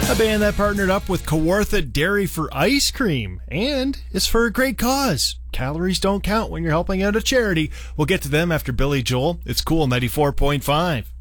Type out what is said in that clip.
A band that partnered up with Kawartha Dairy for ice cream, and is for a great cause. Calories don't count when you're helping out a charity. We'll get to them after Billy Joel. It's Cool 94.5.